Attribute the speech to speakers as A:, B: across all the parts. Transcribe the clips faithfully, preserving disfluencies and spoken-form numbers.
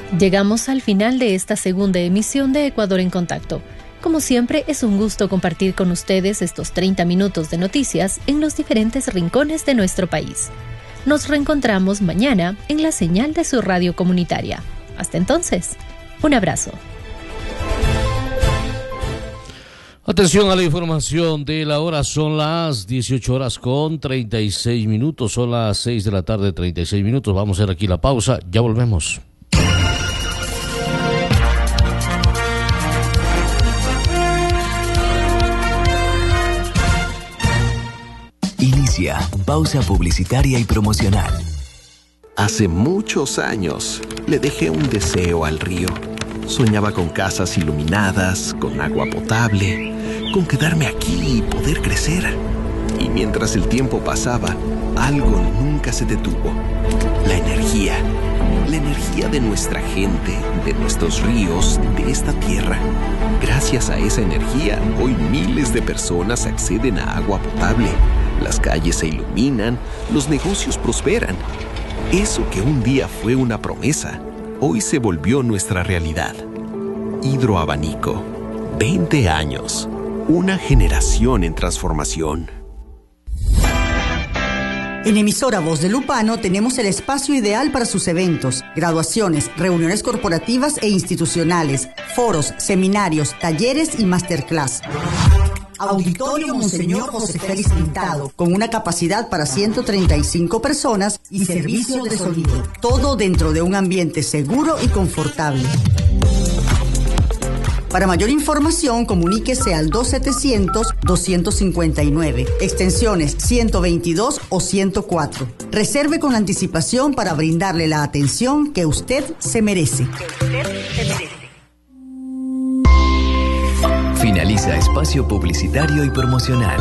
A: Llegamos al final de esta segunda emisión de Ecuador en Contacto. Como siempre, es un gusto compartir con ustedes estos treinta minutos de noticias en los diferentes rincones de nuestro país. Nos reencontramos mañana en la señal de su radio comunitaria. Hasta entonces, un abrazo.
B: Atención a la información de la hora, son las dieciocho horas con treinta y seis minutos, son las seis de la tarde, treinta y seis minutos. Vamos a hacer aquí la pausa, ya volvemos.
C: Inicia pausa publicitaria y promocional.
D: Hace muchos años le dejé un deseo al río. Soñaba con casas iluminadas, con agua potable, con quedarme aquí y poder crecer. Y mientras el tiempo pasaba, algo nunca se detuvo. La energía. La energía de nuestra gente, de nuestros ríos, de esta tierra. Gracias a esa energía, hoy miles de personas acceden a agua potable. Las calles se iluminan, los negocios prosperan. Eso que un día fue una promesa, hoy se volvió nuestra realidad. Hidroabanico. veinte años. Una generación en transformación.
E: En Emisora Voz de Lupano tenemos el espacio ideal para sus eventos, graduaciones, reuniones corporativas e institucionales, foros, seminarios, talleres y masterclass. Auditorio Monseñor José Félix Pintado, con una capacidad para ciento treinta y cinco personas y servicio de sonido. Todo dentro de un ambiente seguro y confortable. Para mayor información, comuníquese al dos setecientos, doscientos cincuenta y nueve, extensiones ciento veintidós o ciento cuatro. Reserve con anticipación para brindarle la atención que usted se merece. Que usted se merece.
C: Finaliza espacio publicitario y promocional.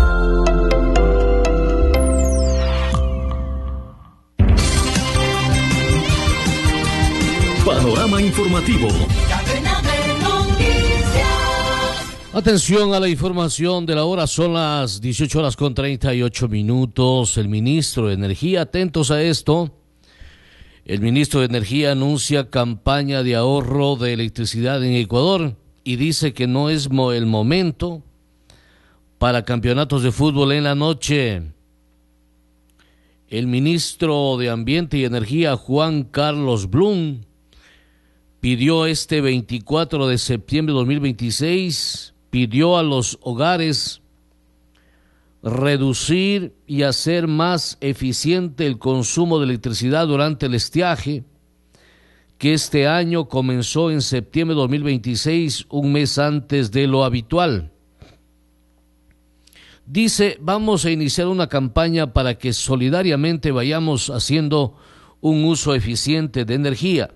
C: Panorama informativo.
B: Atención a la información de la hora, son las dieciocho horas con treinta y ocho minutos. El ministro de Energía, atentos a esto. El ministro de Energía anuncia campaña de ahorro de electricidad en Ecuador y dice que no es el momento para campeonatos de fútbol en la noche. El ministro de Ambiente y Energía, Juan Carlos Blum, pidió este veinticuatro de septiembre de dos mil veintiséis, pidió a los hogares reducir y hacer más eficiente el consumo de electricidad durante el estiaje, que este año comenzó en septiembre de dos mil veintiséis, un mes antes de lo habitual. Dice, vamos a iniciar una campaña para que solidariamente vayamos haciendo un uso eficiente de energía.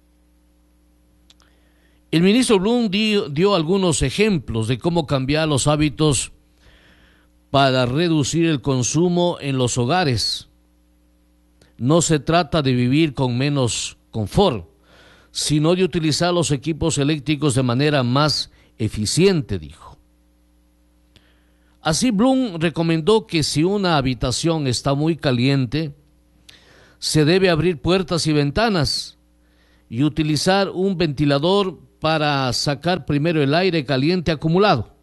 B: El ministro Blum dio, dio algunos ejemplos de cómo cambiar los hábitos para reducir el consumo en los hogares. No se trata de vivir con menos confort, sino de utilizar los equipos eléctricos de manera más eficiente, dijo. Así, Blum recomendó que si una habitación está muy caliente, se debe abrir puertas y ventanas y utilizar un ventilador para sacar primero el aire caliente acumulado.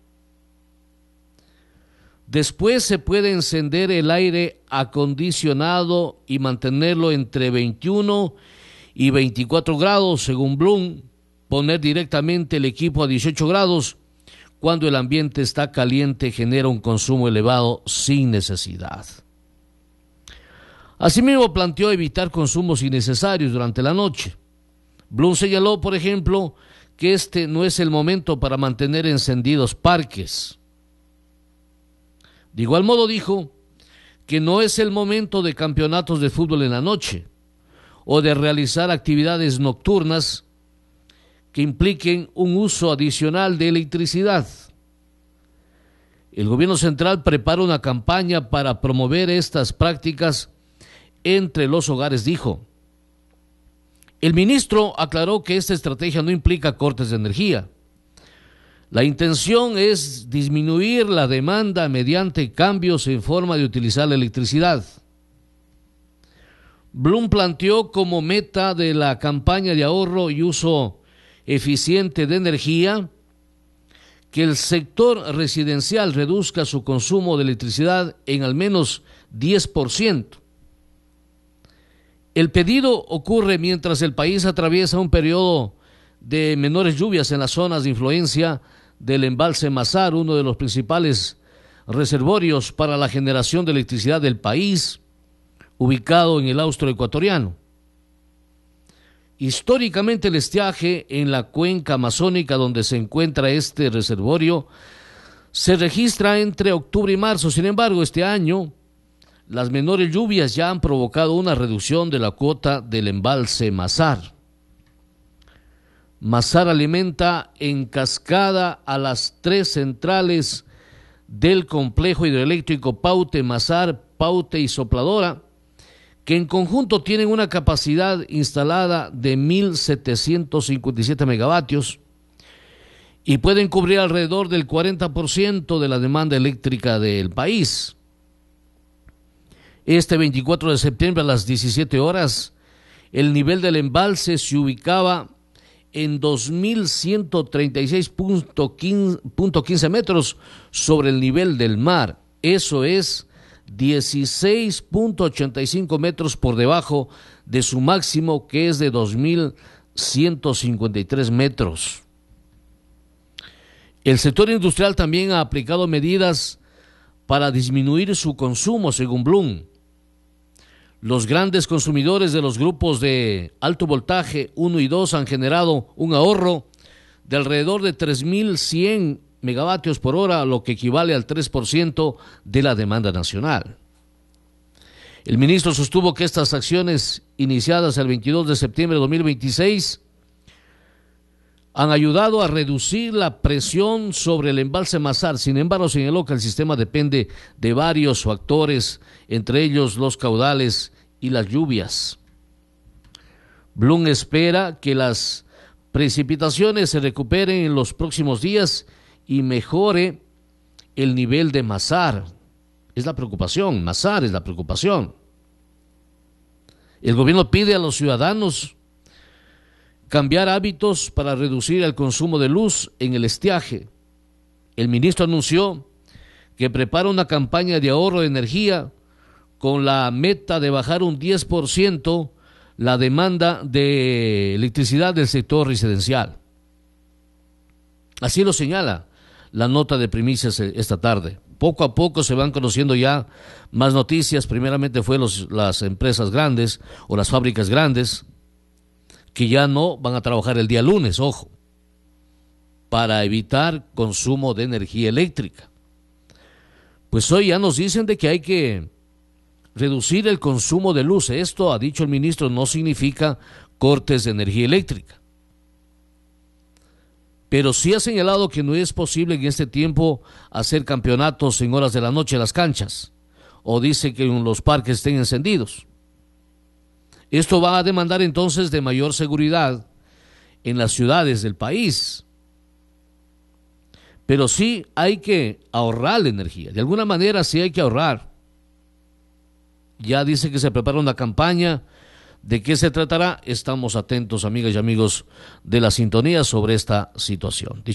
B: Después se puede encender el aire acondicionado y mantenerlo entre veintiuno y veinticuatro grados, según Blum, poner directamente el equipo a dieciocho grados. Cuando el ambiente está caliente, genera un consumo elevado sin necesidad. Asimismo, planteó evitar consumos innecesarios durante la noche. Blum señaló, por ejemplo, que este no es el momento para mantener encendidos parques. De igual modo dijo que no es el momento de campeonatos de fútbol en la noche o de realizar actividades nocturnas que impliquen un uso adicional de electricidad. El gobierno central prepara una campaña para promover estas prácticas entre los hogares, dijo. El ministro aclaró que esta estrategia no implica cortes de energía. La intención es disminuir la demanda mediante cambios en forma de utilizar la electricidad. Bloom planteó como meta de la campaña de ahorro y uso eficiente de energía que el sector residencial reduzca su consumo de electricidad en al menos diez por ciento. El pedido ocurre mientras el país atraviesa un periodo de menores lluvias en las zonas de influencia del embalse Mazar, uno de los principales reservorios para la generación de electricidad del país, ubicado en el austro ecuatoriano. Históricamente el estiaje en la cuenca amazónica donde se encuentra este reservorio se registra entre octubre y marzo. Sin embargo, este año las menores lluvias ya han provocado una reducción de la cuota del embalse Mazar. Mazar alimenta en cascada a las tres centrales del complejo hidroeléctrico Paute, Mazar, Paute y Sopladora, que en conjunto tienen una capacidad instalada de mil setecientos cincuenta y siete megavatios y pueden cubrir alrededor del cuarenta por ciento de la demanda eléctrica del país. Este veinticuatro de septiembre a las diecisiete horas, el nivel del embalse se ubicaba en dos mil ciento treinta y seis punto quince metros sobre el nivel del mar. Eso es dieciséis punto ochenta y cinco metros por debajo de su máximo, que es de dos mil ciento cincuenta y tres metros. El sector industrial también ha aplicado medidas para disminuir su consumo, según Bloom. Los grandes consumidores de los grupos de alto voltaje uno y dos han generado un ahorro de alrededor de tres mil cien megavatios por hora, lo que equivale al tres por ciento de la demanda nacional. El ministro sostuvo que estas acciones, iniciadas el veintidós de septiembre de dos mil veintiséis, han ayudado a reducir la presión sobre el embalse Mazar. Sin embargo, señaló que el sistema depende de varios factores, entre ellos los caudales y las lluvias. Bloom espera que las precipitaciones se recuperen en los próximos días y mejore el nivel de Mazar. Es la preocupación, Mazar es la preocupación. El gobierno pide a los ciudadanos cambiar hábitos para reducir el consumo de luz en el estiaje. El ministro anunció que prepara una campaña de ahorro de energía con la meta de bajar un diez por ciento la demanda de electricidad del sector residencial. Así lo señala la nota de primicias esta tarde. Poco a poco se van conociendo ya más noticias. Primeramente fue los, las empresas grandes o las fábricas grandes que ya no van a trabajar el día lunes, ojo, para evitar consumo de energía eléctrica. Pues hoy ya nos dicen de que hay que reducir el consumo de luz. Esto, ha dicho el ministro, no significa cortes de energía eléctrica. Pero sí ha señalado que no es posible en este tiempo hacer campeonatos en horas de la noche en las canchas, o dice que los parques estén encendidos. Esto va a demandar entonces de mayor seguridad en las ciudades del país. Pero sí hay que ahorrar la energía. De alguna manera sí hay que ahorrar. Ya dice que se prepara una campaña. ¿De qué se tratará? Estamos atentos, amigas y amigos de la sintonía, sobre esta situación.